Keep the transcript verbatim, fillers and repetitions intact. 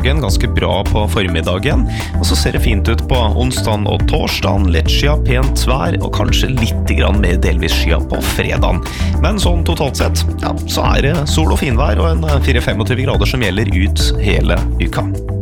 dagen, ganske bra på formiddagen, og så ser det fint ut på onsdagen og torsdagen, lett skya, pent vær, og kanskje litt grann mer delvis skya på fredagen. Men sånn totalt sett, ja, så er det sol og finvær og en fire til tjuefem grader som gjelder ut hele uka.